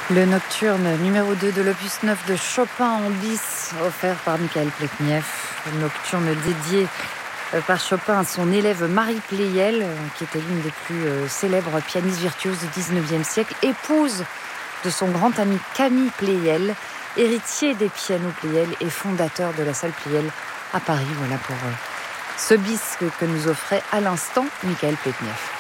Le nocturne numéro 2 de l'opus 9 de Chopin en bis, offert par Mikhail Pletnev. Le nocturne dédié par Chopin à son élève Marie Pleyel, qui était l'une des plus célèbres pianistes virtuoses du 19e siècle, épouse de son grand ami Camille Pleyel, héritier des pianos Pleyel et fondateur de la salle Pleyel à Paris. Voilà pour ce bis que nous offrait à l'instant Mikhail Pletnev.